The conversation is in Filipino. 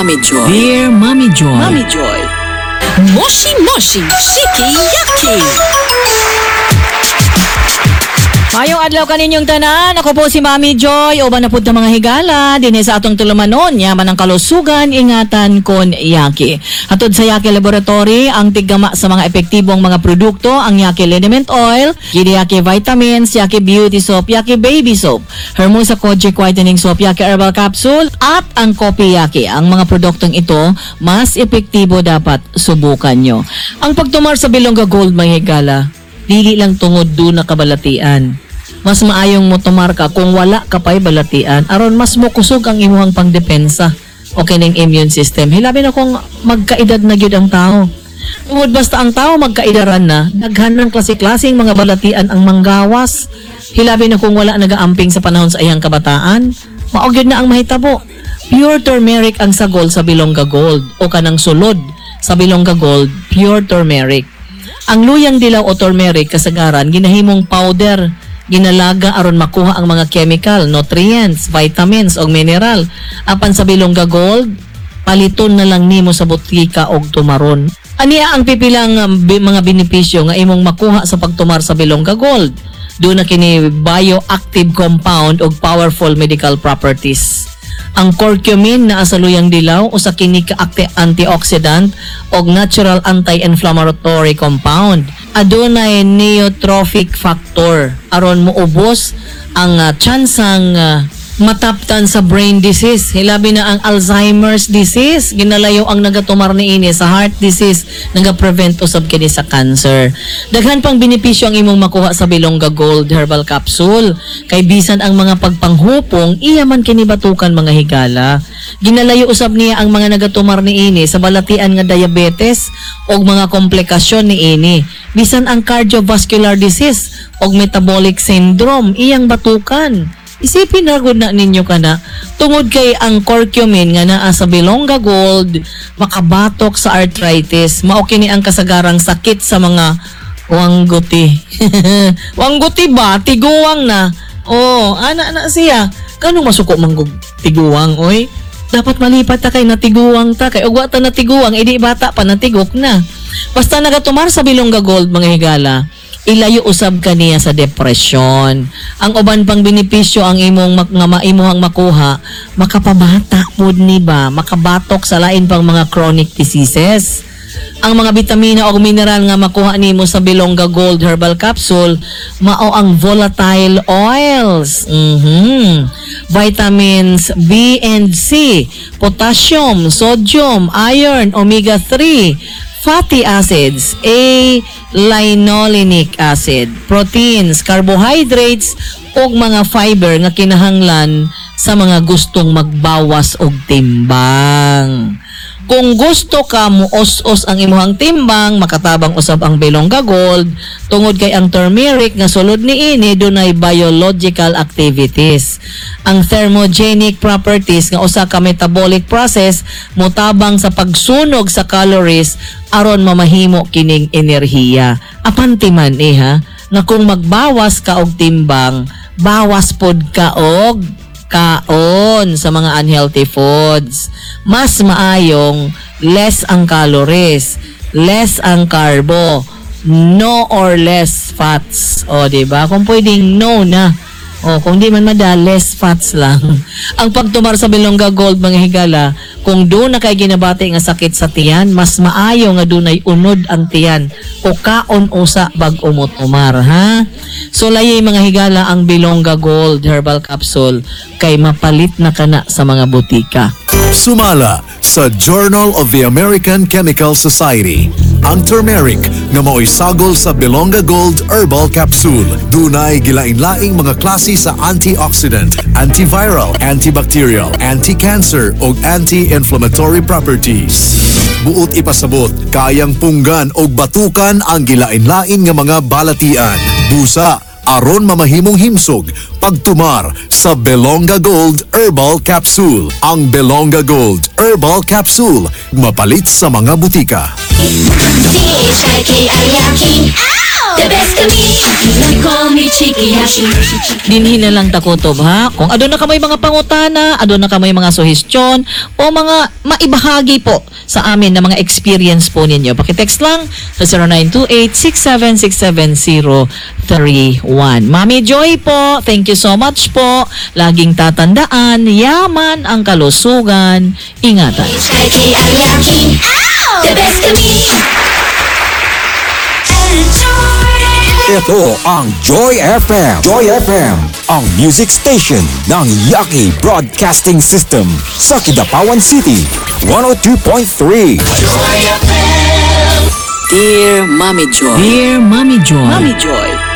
Mommy Joy. Dear Mommy Joy. Mommy Joy. Moshi Moshi Shiki Yaki. Mayong adlaw kaninyong tanan, ako po si Mommy Joy, uban na pud ta mga higala, dinhi sa atong tulumanon, yaman ang kalusugan, ingatan kon Yaki. Hatod sa Yaki Laboratory, ang tiggama sa mga epektibong mga produkto, ang Yaki Liniment Oil, Yaki Vitamins, Yaki Beauty Soap, Yaki Baby Soap, Hermosa Kojic Whitening Soap, Yaki Herbal Capsule, at ang Kopi Yaki. Ang mga produktong ito, mas epektibo dapat subukan nyo. Ang pagtumar sa Bilongga Gold, mga higala, dili lang tungod do na kabalatian. Mas maayong mo tumar ka kung wala ka pa'y balatian aron mas mokusog ang imuhang pangdepensa o kining immune system. Hilabi na kung magkaedad na gyud ang tao. Tungod basta ang tao magkaedaran na, daghan ng klase-klaseng mga balatian ang manggawas. Hilabi na kung wala nagaamping sa panahon sa iyang kabataan, mao gyud na ang mahitabo. Pure turmeric ang sagol sa Bilongga Gold o kanang sulod sa Bilongga Gold, pure turmeric. Ang luyang dilaw o turmeric kasagaran ginahimong powder, ginalaga aron makuha ang mga chemical, nutrients, vitamins o mineral. Apan sa Bilongga Gold, paliton na lang nimo sa butika og tumaron. Aniya ang pipilang mga benepisyo nga imong makuha sa pagtumar sa Bilongga Gold. Doon na kini bioactive compound og powerful medical properties. Ang curcumin na asaluyang dilaw o sa kini antioxidant o natural anti-inflammatory compound. Adunay neurotrophic factor aron moubos ang tsansang mataptan sa brain disease. Hilabi na ang Alzheimer's disease, ginalayo ang nagatumar niini sa heart disease, nagaprevent usab kini sa cancer. Daghan pang benepisyo ang imong makuha sa Bilongga Gold Herbal Capsule. Kay bisan ang mga pagpanghupong, iya man kini batukan mga higala. Ginalayo usab niya ang mga nagatumar niini sa balatian nga diabetes o mga komplikasyon niini. Bisan ang cardiovascular disease o metabolic syndrome, iyang batukan. Isipin na gud na ninyo kana tungod kay ang curcumin nga naa sa Bilongga Gold makabatok sa arthritis, mao kini ang kasagarang sakit sa mga wangguti. Wangguti ba tiguwang na? Oh, ana siya. Kanong masuko manggug tiguwang oy? Dapat malipat ta kay natiguwang ta kay ug wa ta natiguwang idi bata pa natigok na. Basta nagatumar sa Bilongga Gold mga higala, ilayo usab kaniya sa depresyon. Ang uban pang benepisyo ang imong imuhang makuha, makapabata pod ni ba, makabatok sa lain pang mga chronic diseases. Ang mga bitamina o mineral nga makuha nimo sa Bilongga Gold Herbal Capsule, mao ang volatile oils, vitamins B and C, potassium, sodium, iron, omega-3, fatty acids, linolenic acid, proteins, carbohydrates, ug mga fiber nga kinahanglan sa mga gustong magbawas og timbang. Kung gusto ka muos-os ang imuhang timbang, makatabang usab ang Bilongga Gold tungod kay ang turmeric nga sulod niini dunay biological activities. Ang thermogenic properties nga usa ka metabolic process mutabang sa pagsunog sa calories aron mamahimo kining enerhiya. Apanti man ha, nga kung magbawas ka og timbang, bawas pod ka og kaon sa mga unhealthy foods. Mas maayong less ang calories, less ang carbo, no or less fats. O, diba? Kung pwedeng no na. O, kung di man less fats lang. Ang pagtumar sa Bilongga Gold, mga higala, kung doon na kay ginabati nga sakit sa tiyan, mas maayo nga doon ay unod ang tiyan o kaon usa bag umutumar, ha? So, layay mga higala ang Bilongga Gold Herbal Capsule kay mapalit na kana sa mga butika. Sumala sa Journal of the American Chemical Society ang turmeric nga mao'y sagol sa Bilongga Gold Herbal Capsule. Dunay gilain-laing mga klase sa antioxidant, antiviral, antibacterial, anti-cancer ug anti-inflammatory properties. Buot ipasabot, kayang punggan og batukan ang gilain-lain nga mga balatian. Busa aron mamahimong himsog pagtumar sa Bilongga Gold Herbal Capsule. Ang Bilongga Gold Herbal Capsule mapalit sa mga butika. DHIK Ayaki. The best kami, they call me Chiki Yaki. Dinhi na lang takutob ha. Kung adun na kamay mga pangutana, adun na kamay mga suhestyon o mga maibahagi po sa amin na mga experience po ninyo. Pakitext lang sa 0928-6767031. Mami Joy po, thank you so much po. Laging tatandaan, yaman ang kalusugan. Ingatan. Chiki ang Yaki. The best kami. Ito ang Joy FM. Joy FM, ang music station ng Yaki Broadcasting System sa Kidapawan City. 102.3. Dear Mommy Joy. Dear Mami Joy. Mommy Joy,